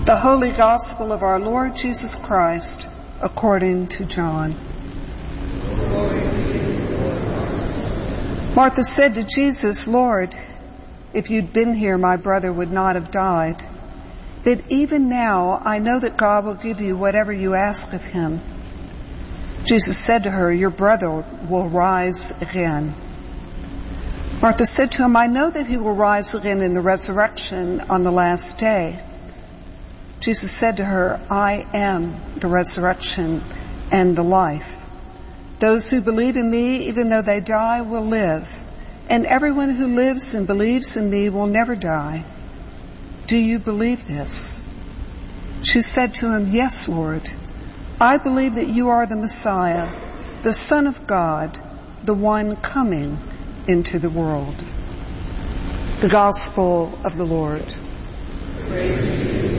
The Holy Gospel of our Lord Jesus Christ according to John. Martha said to Jesus, "Lord, if you'd been here, my brother would not have died. But even now, I know that God will give you whatever you ask of him." Jesus said to her, "Your brother will rise again." Martha said to him, "I know that he will rise again in the resurrection on the last day." Jesus said to her, "I am the resurrection and the life. Those who believe in me, even though they die, will live. And everyone who lives and believes in me will never die. Do you believe this?" She said to him, "Yes, Lord. I believe that you are the Messiah, the Son of God, the one coming into the world." The Gospel of the Lord.